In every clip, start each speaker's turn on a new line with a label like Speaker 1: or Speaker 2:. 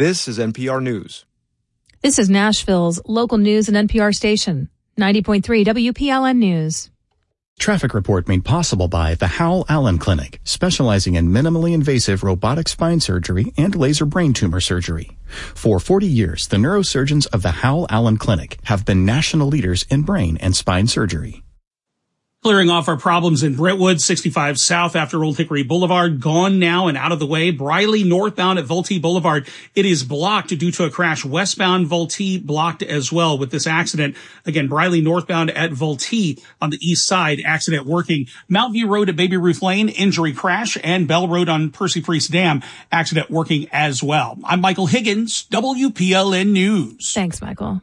Speaker 1: This is NPR News.
Speaker 2: This is Nashville's local news and NPR station, 90.3 WPLN News.
Speaker 3: Traffic report made possible by the Howell Allen Clinic, specializing in minimally invasive robotic spine surgery and laser brain tumor surgery. For 40 years, the neurosurgeons of the Howell Allen Clinic have been national leaders in brain and spine surgery.
Speaker 4: Clearing off our problems in Brentwood, 65 South after Old Hickory Boulevard, gone now and out of the way. Briley northbound at Vultee Boulevard, it is blocked due to a crash. Westbound Vultee blocked as well with this accident. Again, Briley northbound at Vultee on the east side, accident working. Mount View Road at Baby Ruth Lane, injury crash, and Bell Road on Percy Priest Dam, accident working as well. I'm Michael Higgins, WPLN News.
Speaker 2: Thanks, Michael.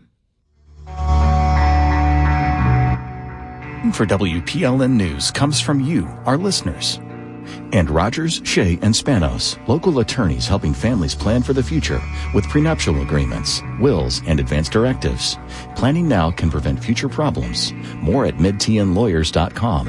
Speaker 3: For WPLN News comes from you, our listeners. And Rogers, Shea, and Spanos, local attorneys helping families plan for the future with prenuptial agreements, wills, and advance directives. Planning now can prevent future problems. More at midtnlawyers.com.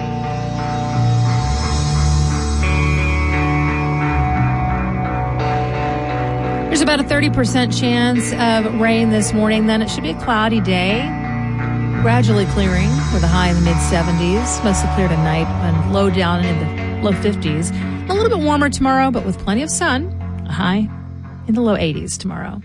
Speaker 2: There's about a 30% chance of rain this morning. Then it should be a cloudy day. Gradually clearing with a high in the mid-70s. Mostly clear tonight and low down in the low 50s. A little bit warmer tomorrow, but with plenty of sun. A high in the low 80s tomorrow.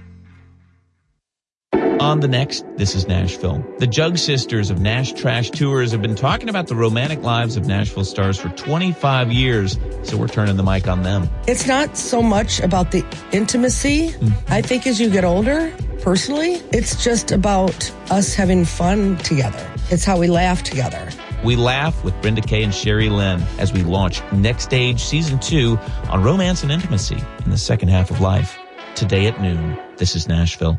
Speaker 5: On the next, This is Nashville. The Jug Sisters of Nash Trash Tours have been talking about the romantic lives of Nashville stars for 25 years, so we're turning the mic on them.
Speaker 6: It's not so much about the intimacy. I think as you get older, personally, it's just about us having fun together. It's how we laugh together.
Speaker 5: We laugh with Brenda Kay and Sherry Lynn as we launch Next Stage Season 2 on romance and intimacy in the second half of life. Today at noon, This is Nashville.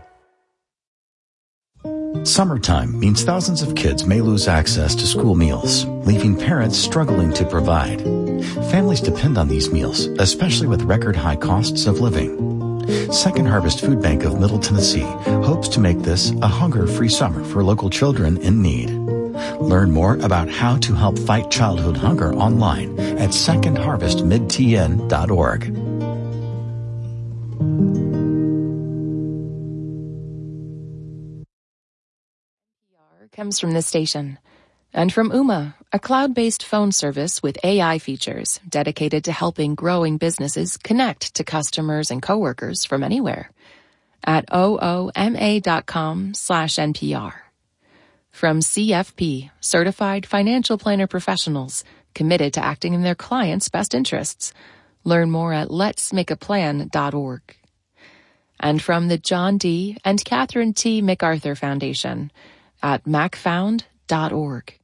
Speaker 3: Summertime means thousands of kids may lose access to school meals, leaving parents struggling to provide. Families depend on these meals, especially with record high costs of living. Second Harvest Food Bank of Middle Tennessee hopes to make this a hunger-free summer for local children in need. Learn more about how to help fight childhood hunger online at secondharvestmidtn.org.
Speaker 7: Comes from this station. And from Ooma, a cloud-based phone service with AI features dedicated to helping growing businesses connect to customers and coworkers from anywhere. At ooma.com/NPR. From CFP, Certified Financial Planner Professionals, committed to acting in their clients' best interests. Learn more at letsmakeaplan.org. And from the John D. and Catherine T. MacArthur Foundation at macfound.org.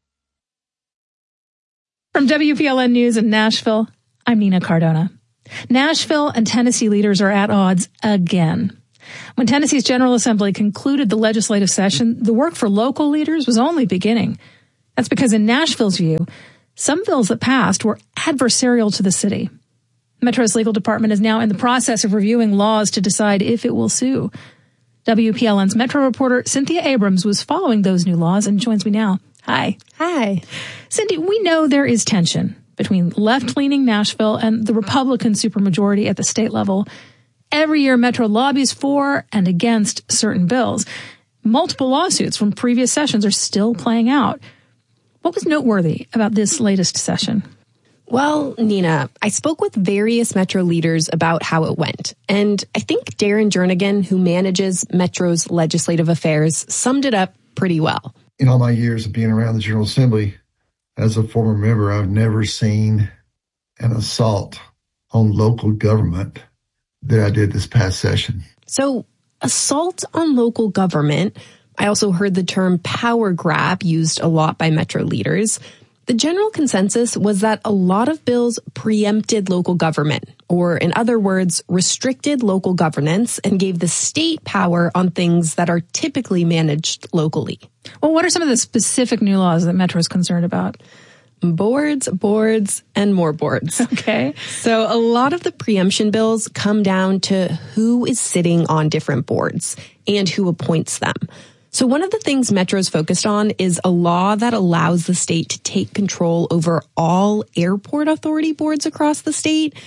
Speaker 2: From WPLN News in Nashville, I'm Nina Cardona. Nashville and Tennessee leaders are at odds again. When Tennessee's General Assembly concluded the legislative session, the work for local leaders was only beginning. That's because in Nashville's view, some bills that passed were adversarial to the city. Metro's legal department is now in the process of reviewing laws to decide if it will sue. WPLN's Metro reporter Cynthia Abrams was following those new laws and joins me now. Hi.
Speaker 8: Hi.
Speaker 2: Cindy, we know there is tension between left-leaning Nashville and the Republican supermajority at the state level. Every year, Metro lobbies for and against certain bills. Multiple lawsuits from previous sessions are still playing out. What was noteworthy about this latest session?
Speaker 8: Well, Nina, I spoke with various Metro leaders about how it went. And I think Darren Jernigan, who manages Metro's legislative affairs, summed it up pretty well.
Speaker 9: In all my years of being around the General Assembly, as a former member, I've never seen an assault on local government that I did this past session.
Speaker 8: So, assault on local government. I also heard the term power grab used a lot by Metro leaders. The general consensus was that a lot of bills preempted local government, or in other words, restricted local governance and gave the state power on things that are typically managed locally.
Speaker 2: Well, what are some of the specific new laws that Metro is concerned about?
Speaker 8: Boards, and more boards.
Speaker 2: Okay.
Speaker 8: So a lot of the preemption bills come down to who is sitting on different boards and who appoints them. So one of the things Metro's focused on is a law that allows the state to take control over all airport authority boards across the state.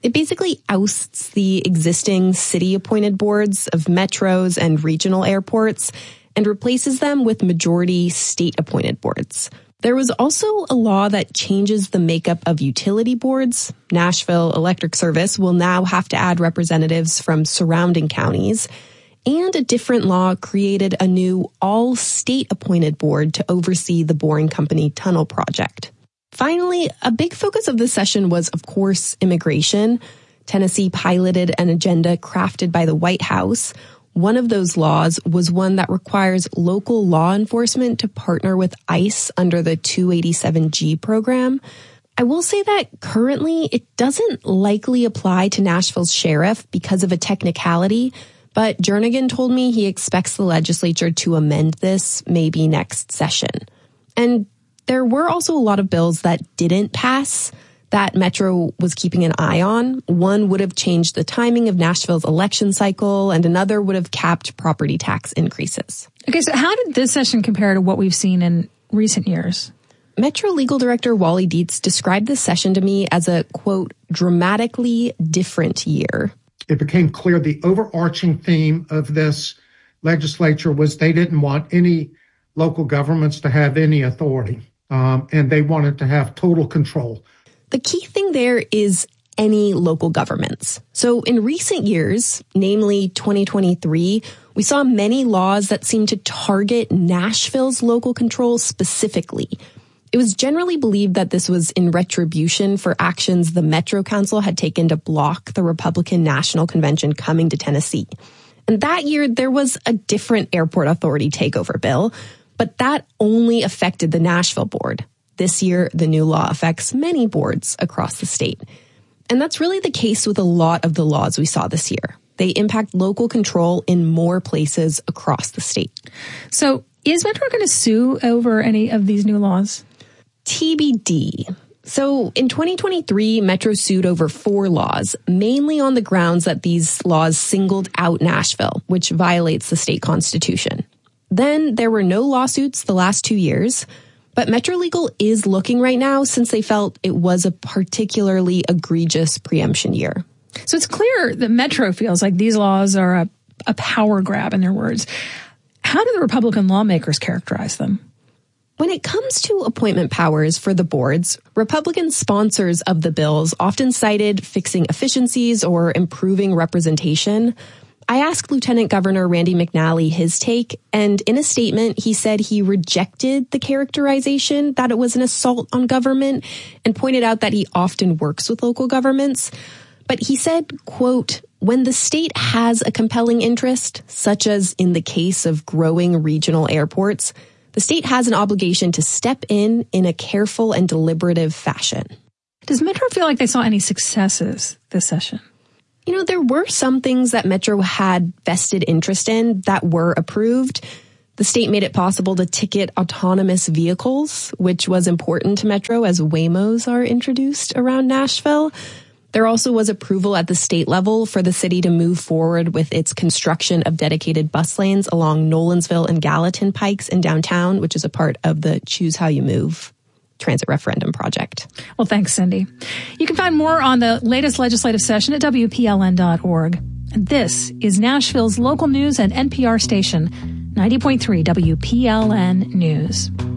Speaker 8: It basically ousts the existing city-appointed boards of metros and regional airports and replaces them with majority state-appointed boards. There was also a law that changes the makeup of utility boards. Nashville Electric Service will now have to add representatives from surrounding counties. And a different law created a new all-state appointed board to oversee the Boring Company tunnel project. Finally, a big focus of this session was, of course, immigration. Tennessee piloted an agenda crafted by the White House. One of those laws was one that requires local law enforcement to partner with ICE under the 287G program. I will say that currently it doesn't likely apply to Nashville's sheriff because of a technicality, but Jernigan told me he expects the legislature to amend this maybe next session. And there were also a lot of bills that didn't pass that Metro was keeping an eye on. One would have changed the timing of Nashville's election cycle, and another would have capped property tax increases.
Speaker 2: Okay, so how did this session compare to what we've seen in recent years?
Speaker 8: Metro Legal Director Wally Dietz described this session to me as a, quote, dramatically different year.
Speaker 1: It became clear the overarching theme of this legislature was they didn't want any local governments to have any authority, and they wanted to have total control.
Speaker 8: The key thing there is any local governments. So in recent years, namely 2023, we saw many laws that seemed to target Nashville's local control specifically. It was generally believed that this was in retribution for actions the Metro Council had taken to block the Republican National Convention coming to Tennessee. And that year, there was a different airport authority takeover bill, but that only affected the Nashville board. This year, the new law affects many boards across the state. And that's really the case with a lot of the laws we saw this year. They impact local control in more places across the state.
Speaker 2: So is Metro going to sue over any of these new laws?
Speaker 8: TBD. So in 2023, Metro sued over 4 laws, mainly on the grounds that these laws singled out Nashville, which violates the state constitution. Then there were no lawsuits the last 2 years. But Metro Legal is looking right now since they felt it was a particularly egregious preemption year.
Speaker 2: So it's clear that Metro feels like these laws are a power grab, in their words. How do the Republican lawmakers characterize them?
Speaker 8: When it comes to appointment powers for the boards, Republican sponsors of the bills often cited fixing efficiencies or improving representation. I asked Lieutenant Governor Randy McNally his take, and in a statement, he said he rejected the characterization that it was an assault on government and pointed out that he often works with local governments. But he said, quote, when the state has a compelling interest, such as in the case of growing regional airports, the state has an obligation to step in a careful and deliberative fashion.
Speaker 2: Does Metro feel like they saw any successes this session?
Speaker 8: You know, there were some things that Metro had vested interest in that were approved. The state made it possible to ticket autonomous vehicles, which was important to Metro as Waymos are introduced around Nashville. There also was approval at the state level for the city to move forward with its construction of dedicated bus lanes along Nolensville and Gallatin Pikes in downtown, which is a part of the Choose How You Move transit referendum project.
Speaker 2: Well, thanks, Cindy. You can find more on the latest legislative session at WPLN.org. And this is Nashville's local news and NPR station, 90.3 WPLN News.